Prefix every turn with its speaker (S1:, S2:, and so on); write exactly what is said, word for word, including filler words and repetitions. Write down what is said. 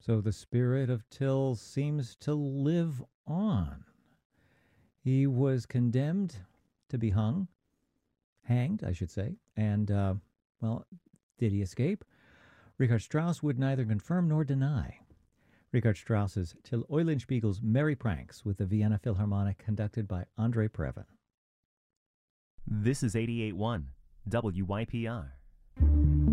S1: So the spirit of Till seems to live on. He was condemned to be hung, hanged, I should say, and, uh, well, did he escape? Richard Strauss would neither confirm nor deny. Richard Strauss's Till Eulenspiegel's Merry Pranks with the Vienna Philharmonic, conducted by Andre Previn.
S2: This is eighty-eight point one W Y P R.